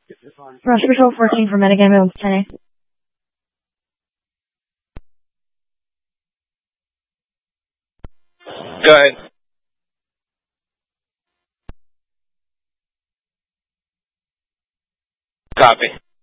Rush Patrol 14 for Metagame Move 10A. Go ahead. Copy.